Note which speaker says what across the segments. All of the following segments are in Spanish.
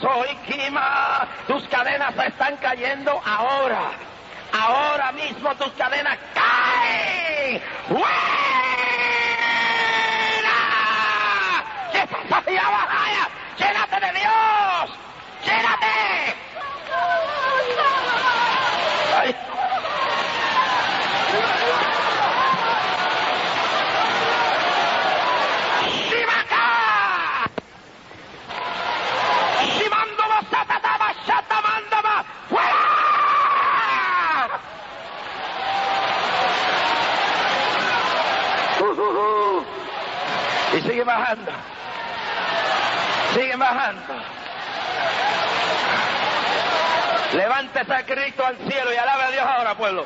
Speaker 1: soy Kima. Tus cadenas se están cayendo ahora. Ahora mismo tus cadenas caen. ¡Fuera! ¡Qué fantasía batalla! ¡Llénate de Dios! ¡Llénate! ¡Ay! ¡Shimaka! ¡Shimando basatata bashata mandama! ¡Fuera! Y sigue bajando. Sigue bajando. Levántese a Cristo al cielo y alabe a Dios ahora, pueblo.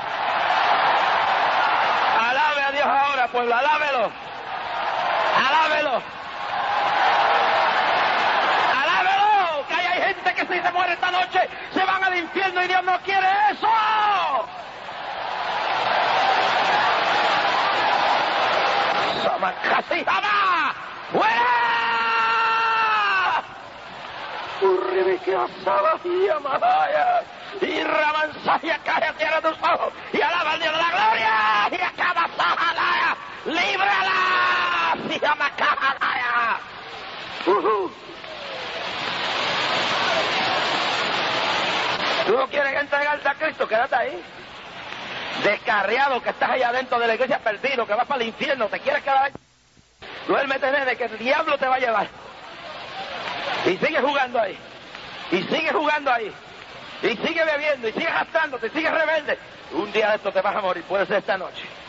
Speaker 1: Alabe a Dios ahora, pueblo. Alábelo. Alábelo. Alábelo. Que hay gente que si se muere esta noche se van al infierno y Dios no quiere eso. ¡Samakasihama! ¡Fuera! ¡Urribike asaba y amadaya! ¡Y ramansaya cae a tierra tus ojos! ¡Y alaba al Dios de la gloria! ¡Y acaba sahalaya! ¡Líbrala! ¡Sihamacahalaya! ¿Tú no quieres entregarte a Cristo? Quédate ahí. Descarriado que estás allá adentro de la iglesia, perdido, que vas para el infierno, te quieres quedar ahí. Duérmete, nene, que el diablo te va a llevar. Y sigue jugando ahí. Y sigue jugando ahí. Y sigue bebiendo, y sigue gastándote, y sigue rebelde. Un día de esto te vas a morir, puede ser esta noche.